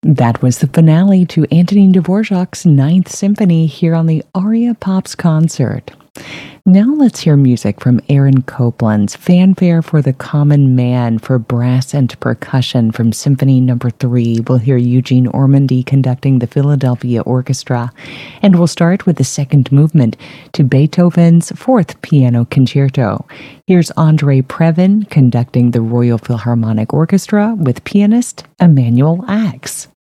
That was the finale to Antonin Dvorak's Ninth Symphony here on the Aria Pops concert. Now let's hear music from Aaron Copland's Fanfare for the Common Man for brass and percussion from Symphony No. 3. We'll hear Eugene Ormandy conducting the Philadelphia Orchestra, and we'll start with the second movement to Beethoven's Fourth Piano Concerto. Here's Andre Previn conducting the Royal Philharmonic Orchestra with pianist Emanuel Ax.